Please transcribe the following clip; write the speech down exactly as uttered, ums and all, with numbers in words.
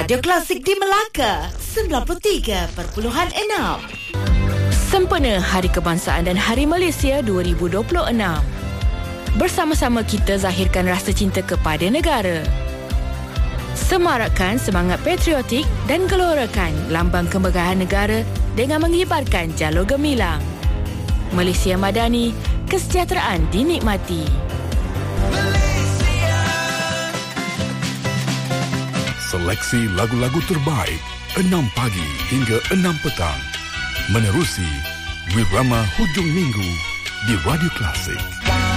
Radio Klasik di Melaka sembilan puluh tiga perpuluhan enam. Sempena Hari Kebangsaan dan Hari Malaysia dua ribu dua puluh enam. Bersama-sama kita zahirkan rasa cinta kepada negara. Semarakkan semangat patriotik dan gelorakan lambang kemegahan negara dengan mengibarkan jalur gemilang. Malaysia Madani, kesejahteraan dinikmati. Seleksi lagu-lagu terbaik enam pagi hingga enam petang menerusi Wirama Hujung Minggu di Radio Klasik.